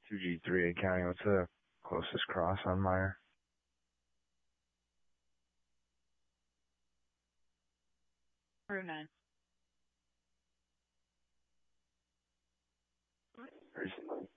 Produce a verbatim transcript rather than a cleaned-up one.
two G three County. What's the closest cross on Meyer? Route nine. Where's